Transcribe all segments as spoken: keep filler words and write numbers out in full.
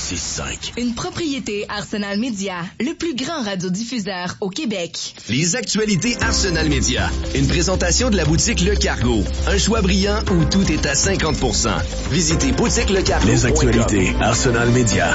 six cinq. Une propriété Arsenal Média, le plus grand radiodiffuseur au Québec. Les actualités Arsenal Média. Une présentation de la boutique Le Cargo. Un choix brillant où tout est à cinquante pour cent. Visitez boutique le cargo point com. Les actualités Arsenal Média.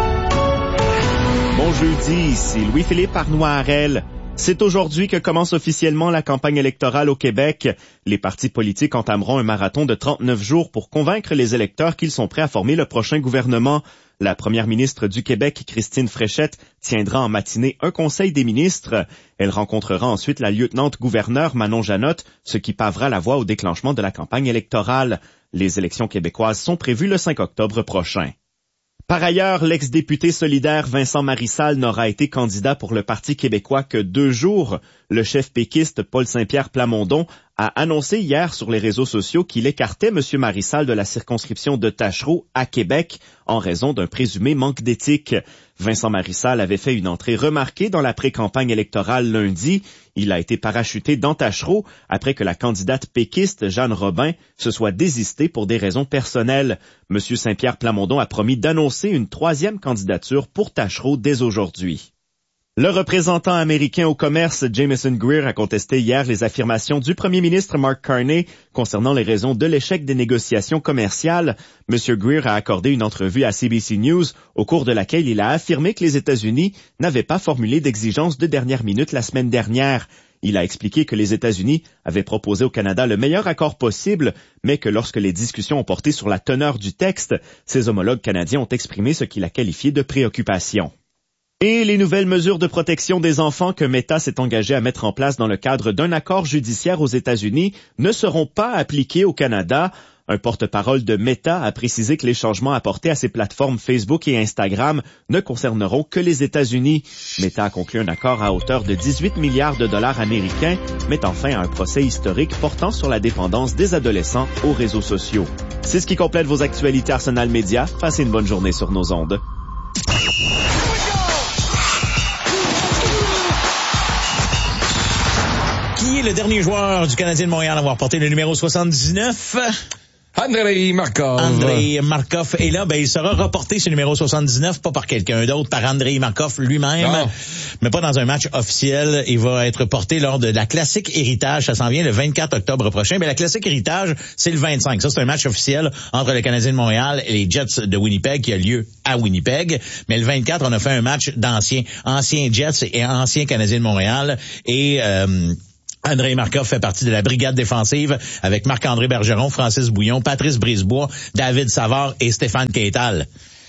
Bon jeudi, ici Louis-Philippe Arnois-Harel. C'est aujourd'hui que commence officiellement la campagne électorale au Québec. Les partis politiques entameront un marathon de trente-neuf jours pour convaincre les électeurs qu'ils sont prêts à former le prochain gouvernement. La première ministre du Québec, Christine Fréchette, tiendra en matinée un conseil des ministres. Elle rencontrera ensuite la lieutenant-gouverneure Manon Janotte, ce qui pavera la voie au déclenchement de la campagne électorale. Les élections québécoises sont prévues le cinq octobre prochain. Par ailleurs, l'ex-député solidaire Vincent Marissal n'aura été candidat pour le Parti québécois que deux jours. Le chef péquiste Paul Saint-Pierre Plamondon a annoncé hier sur les réseaux sociaux qu'il écartait M. Marissal de la circonscription de Tachereau à Québec en raison d'un présumé manque d'éthique. Vincent Marissal avait fait une entrée remarquée dans la pré-campagne électorale lundi. Il a été parachuté dans Tachereau après que la candidate péquiste Jeanne Robin se soit désistée pour des raisons personnelles. M. Saint-Pierre Plamondon a promis d'annoncer une troisième candidature pour Tachereau dès aujourd'hui. Le représentant américain au commerce Jameson Greer a contesté hier les affirmations du premier ministre Mark Carney concernant les raisons de l'échec des négociations commerciales. M. Greer a accordé une entrevue à C B C News au cours de laquelle il a affirmé que les États-Unis n'avaient pas formulé d'exigences de dernière minute la semaine dernière. Il a expliqué que les États-Unis avaient proposé au Canada le meilleur accord possible, mais que lorsque les discussions ont porté sur la teneur du texte, ses homologues canadiens ont exprimé ce qu'il a qualifié de préoccupation. Et les nouvelles mesures de protection des enfants que Meta s'est engagé à mettre en place dans le cadre d'un accord judiciaire aux États-Unis ne seront pas appliquées au Canada. Un porte-parole de Meta a précisé que les changements apportés à ses plateformes Facebook et Instagram ne concerneront que les États-Unis. Meta a conclu un accord à hauteur de dix-huit milliards de dollars américains, mettant fin à un procès historique portant sur la dépendance des adolescents aux réseaux sociaux. C'est ce qui complète vos actualités Arsenal Média. Passez une bonne journée sur nos ondes. Qui est le dernier joueur du Canadien de Montréal à avoir porté le numéro soixante-dix-neuf? Andrei Markov. Andrei Markov. Et là, ben, il sera reporté ce numéro soixante-dix-neuf, pas par quelqu'un d'autre, par Andrei Markov lui-même. Non. Mais pas dans un match officiel. Il va être porté lors de la Classique Héritage. Ça s'en vient le vingt-quatre octobre prochain. Mais la Classique Héritage, c'est le vingt-cinq. Ça, c'est un match officiel entre le Canadien de Montréal et les Jets de Winnipeg qui a lieu à Winnipeg. Mais le vingt-quatre, on a fait un match d'anciens, anciens Jets et anciens Canadiens de Montréal. Et, euh, Andrei Markov fait partie de la brigade défensive avec Marc-André Bergeron, Francis Bouillon, Patrice Brisebois, David Savard et Stéphane Keital.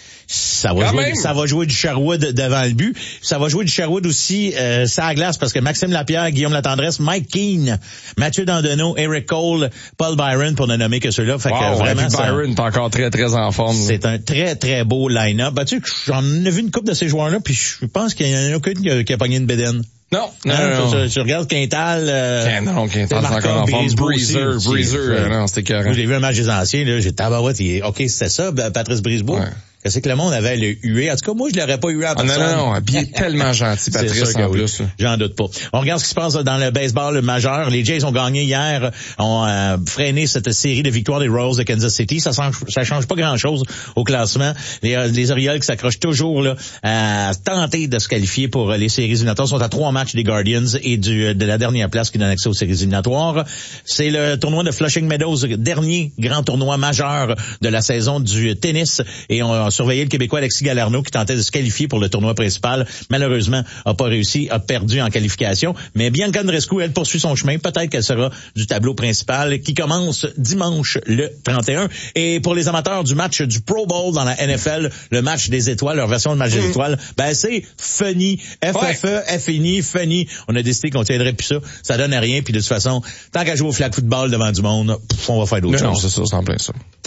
Ça va, jouer, ça va jouer du Sherwood devant le but. Ça va jouer du Sherwood aussi euh, ça à glace parce que Maxime Lapierre, Guillaume Latendresse, Mike Keane, Mathieu Dandonneau, Eric Cole, Paul Byron pour ne nommer que ceux-là. Fait wow, que vraiment, Byron est encore très très en forme. C'est un très très beau line-up. Ben, tu sais, j'en ai vu une couple de ces joueurs-là puis je pense qu'il y en a aucun qui a, qui a pogné une bédaine. Non, non, non, non. Tu, tu regardes Quintal, euh, non, Quintal, c'est encore en forme. Breezer, Breezer, euh, non, c'était carré. J'ai vu un match des anciens, là, j'ai tabarouette, ok, c'était ça, Patrice Brisebois. Ouais. Qu'est-ce que le monde avait le hué? En tout cas, moi, je l'aurais pas hué en personne. Ah non, non, non, il est tellement gentil, Patrice, en plus. Oui. J'en doute pas. On regarde ce qui se passe dans le baseball majeur. Les Jays ont gagné hier, ont euh, freiné cette série de victoires des Royals de Kansas City. Ça change, ça change pas grand-chose au classement. Les, euh, les Orioles qui s'accrochent toujours là à tenter de se qualifier pour les séries éliminatoires sont à trois matchs des Guardians et du de la dernière place qui donne accès aux séries éliminatoires. C'est le tournoi de Flushing Meadows, dernier grand tournoi majeur de la saison du tennis. Et on a surveillé le Québécois Alexis Galarneau qui tentait de se qualifier pour le tournoi principal. Malheureusement, a pas réussi, a perdu en qualification. Mais Bianca Andreescu, elle poursuit son chemin. Peut-être qu'elle sera du tableau principal qui commence dimanche le trente et un. Et pour les amateurs du match du Pro Bowl dans la N F L, le match des étoiles, leur version de match des étoiles, ben c'est funny. F F E, F N I, funny. On a décidé qu'on tiendrait plus ça. Ça donne à rien. Puis de toute façon, tant qu'à jouer au flag football devant du monde, pff, on va faire d'autres choses. Non, c'est ça, c'est en plein ça.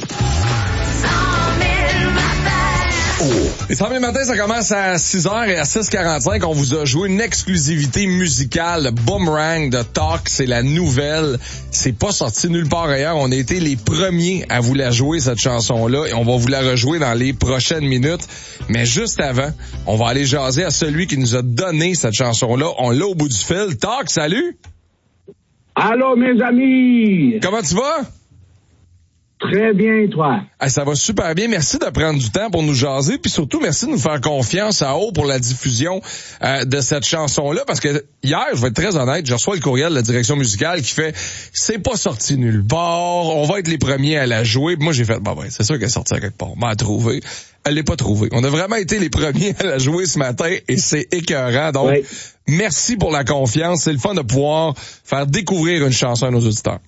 Les cent mille matins, ça commence à six heures et à six quarante-cinq, on vous a joué une exclusivité musicale. Boomerang de Talk, c'est la nouvelle. C'est pas sorti nulle part ailleurs. On a été les premiers à vous la jouer, cette chanson-là, et on va vous la rejouer dans les prochaines minutes. Mais juste avant, on va aller jaser à celui qui nous a donné cette chanson-là. On l'a au bout du fil. Talk, salut! Allô, mes amis! Comment tu vas? Très bien, toi. Ah, ça va super bien. Merci de prendre du temps pour nous jaser, puis surtout, merci de nous faire confiance à haut pour la diffusion euh, de cette chanson-là, parce que hier, je vais être très honnête, je reçois le courriel de la direction musicale qui fait « C'est pas sorti nulle part, on va être les premiers à la jouer. » Moi, j'ai fait « Bah ouais, c'est sûr qu'elle est sortie à quelque part. On m'a trouvé. » Elle l'est pas trouvée. On a vraiment été les premiers à la jouer ce matin, et c'est écœurant. Donc, oui. Merci pour la confiance. C'est le fun de pouvoir faire découvrir une chanson à nos auditeurs.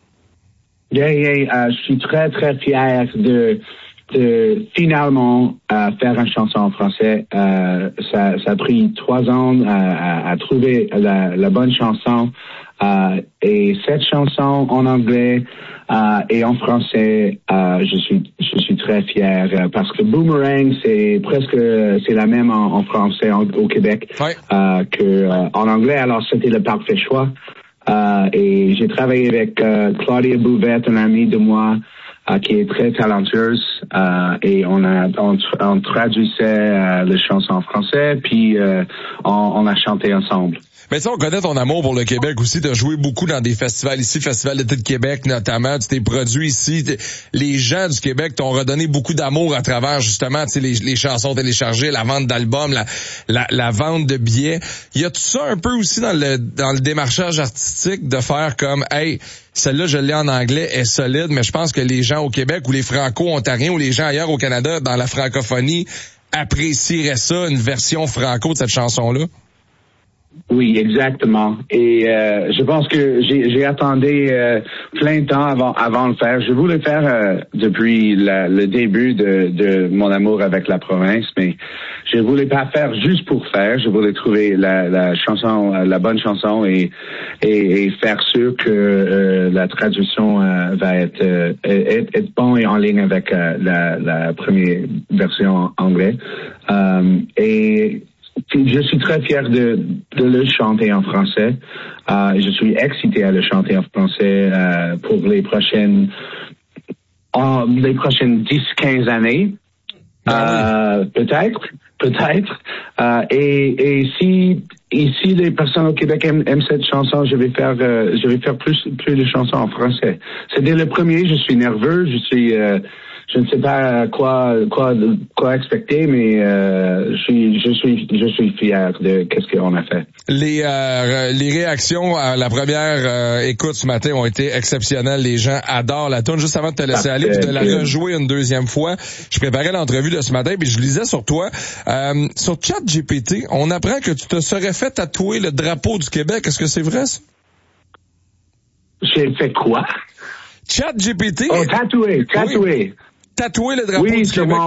Yeah, yeah, euh, je suis très, très fier de, de finalement euh, faire une chanson en français. Euh, ça, ça a pris trois ans à, à, à trouver la, la bonne chanson. Euh, et cette chanson en anglais euh, et en français, euh, je suis, je suis très fier euh, parce que Boomerang, c'est presque, c'est la même en, en français en, au Québec ouais. euh, que euh, en anglais. Alors c'était le parfait choix. Euh, et j'ai travaillé avec euh, Claudia Bouvette, une amie de moi euh, qui est très talentueuse, euh, et on a on, on traduisait euh, les chansons en français, puis euh, on, on a chanté ensemble. Mais ça, on connaît ton amour pour le Québec aussi. Tu as joué beaucoup dans des festivals ici, Festival d'été de Québec notamment. Tu t'es produit ici. Les gens du Québec t'ont redonné beaucoup d'amour à travers justement les, les chansons téléchargées, la vente d'albums, la, la, la vente de billets. Y a tout ça un peu aussi dans le dans le démarchage artistique de faire comme hey, celle-là je l'ai en anglais, est solide, mais je pense que les gens au Québec ou les franco-ontariens ou les gens ailleurs au Canada dans la francophonie apprécieraient ça, une version franco de cette chanson-là. Oui, exactement. Et euh, je pense que j'ai, j'ai attendu euh, plein de temps avant avant de le faire. Je voulais le faire euh, depuis la, le début de, de mon amour avec la province, mais je voulais pas faire juste pour faire. Je voulais trouver la, la chanson, la bonne chanson, et et, et faire sûr que euh, la traduction euh, va être, euh, être être bon et en ligne avec euh, la, la première version anglaise. Euh, et je suis très fier de, de le chanter en français. Euh, je suis excité à le chanter en français euh, pour les prochaines euh, les prochaines dix quinze années. Euh, peut-être, peut-être. Euh, et, et si ici les personnes au Québec aiment, aiment cette chanson, je vais faire euh, je vais faire plus plus de chansons en français. C'était le premier. Je suis nerveux. Je suis euh, Je ne sais pas quoi quoi quoi expecter, mais euh, je suis je suis je suis fier de qu'est-ce qu'on a fait. Les euh, les réactions à la première euh, écoute ce matin ont été exceptionnelles. Les gens adorent la tune. Juste avant de te laisser aller, puis de la rejouer une deuxième fois, je préparais l'entrevue de ce matin, puis je lisais sur toi euh, sur ChatGPT, on apprend que tu te serais fait tatouer le drapeau du Québec. Est-ce que c'est vrai ça? J'ai fait quoi? ChatGPT. Oh, tatoué, tatoué. Oui. Tatouer le drapeau oui, du Québec.